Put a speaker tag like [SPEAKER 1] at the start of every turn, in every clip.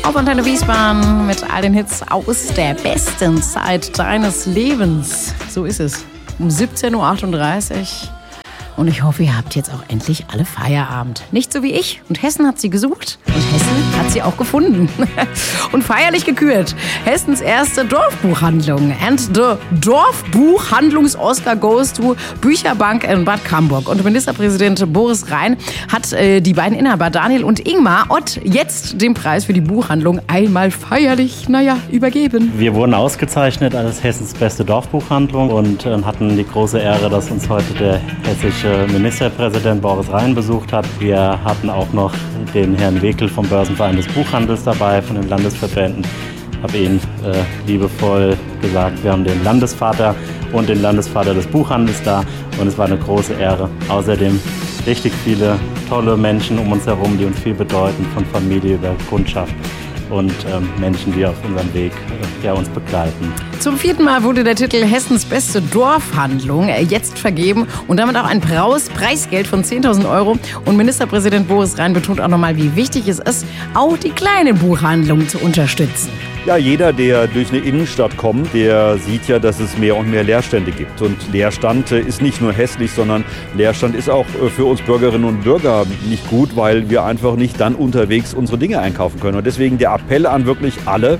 [SPEAKER 1] Auf Antenne Wiesbaden mit all den Hits aus der besten Zeit deines Lebens. So ist es. Um 17.38 Uhr. Und ich hoffe, ihr habt jetzt auch endlich alle Feierabend. Nicht so wie ich. Und Hessen hat sie gesucht. Und Hessen hat sie auch gefunden. Und feierlich gekürt. Hessens erste Dorfbuchhandlung. And the Dorfbuchhandlungs-Oscar goes to Bücherbank in Bad Camburg. Und Ministerpräsident Boris Rhein hat die beiden Inhaber Daniel und Ingmar Ott jetzt den Preis für die Buchhandlung einmal feierlich, übergeben.
[SPEAKER 2] Wir wurden ausgezeichnet als Hessens beste Dorfbuchhandlung und hatten die große Ehre, dass uns heute der hessische Ministerpräsident Boris Rhein besucht hat. Wir hatten auch noch den Herrn Wekel vom Börsenverein des Buchhandels dabei, von den Landesverbänden. Ich habe Ihnen liebevoll gesagt, wir haben den Landesvater und den Landesvater des Buchhandels da und es war eine große Ehre. Außerdem richtig viele tolle Menschen um uns herum, die uns viel bedeuten, von Familie über Kundschaft und Menschen, die auf unserem Weg uns begleiten.
[SPEAKER 1] Zum 4. Mal wurde der Titel Hessens beste Dorfhandlung jetzt vergeben und damit auch ein Preisgeld von 10.000 Euro. Und Ministerpräsident Boris Rhein betont auch nochmal, wie wichtig es ist, auch die kleine Buchhandlung zu unterstützen.
[SPEAKER 3] Ja, jeder, der durch eine Innenstadt kommt, der sieht ja, dass es mehr und mehr Leerstände gibt. Und Leerstand ist nicht nur hässlich, sondern Leerstand ist auch für uns Bürgerinnen und Bürger nicht gut, weil wir einfach nicht dann unterwegs unsere Dinge einkaufen können. Und deswegen der Appell an wirklich alle,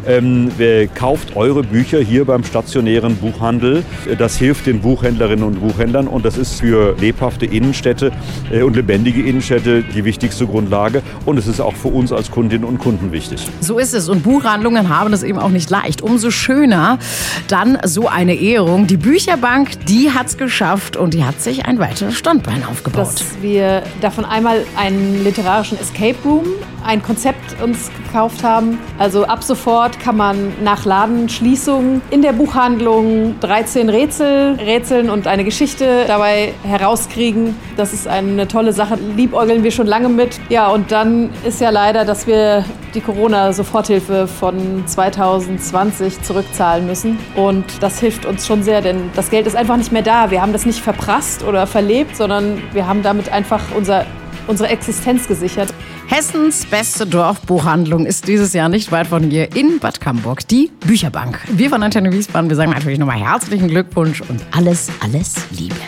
[SPEAKER 3] kauft eure Bücher hier beim stationären Buchhandel. Das hilft den Buchhändlerinnen und Buchhändlern und das ist für lebhafte Innenstädte und lebendige Innenstädte die wichtigste Grundlage. Und es ist auch für uns als Kundinnen und Kunden wichtig.
[SPEAKER 1] So ist es. Und Buchhandlungen haben es eben auch nicht leicht. Umso schöner dann so eine Ehrung. Die Bücherbank, die hat es geschafft und die hat sich ein weiteres Standbein aufgebaut.
[SPEAKER 4] Dass wir davon einmal einen literarischen Escape Room, ein Konzept uns gekauft haben. Also ab sofort kann man nach Ladenschließung in der Buchhandlung 13 Rätsel rätseln und eine Geschichte dabei herauskriegen. Das ist eine tolle Sache. Liebäugeln wir schon lange mit. Ja, und dann ist ja leider, dass wir die Corona-Soforthilfe von 2020 zurückzahlen müssen. Und das hilft uns schon sehr, denn das Geld ist einfach nicht mehr da. Wir haben das nicht verprasst oder verlebt, sondern wir haben damit einfach unsere Existenz gesichert.
[SPEAKER 1] Hessens beste Dorfbuchhandlung ist dieses Jahr nicht weit von hier in Bad Camburg, die Bücherbank. Wir von Antenne Wiesbaden, wir sagen natürlich nochmal herzlichen Glückwunsch und alles Liebe.